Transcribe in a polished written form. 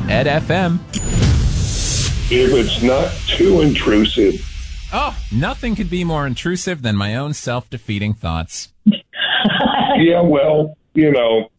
Ed FM. If it's not too intrusive. Oh, nothing could be more intrusive than my own self-defeating thoughts. Yeah, well, you know,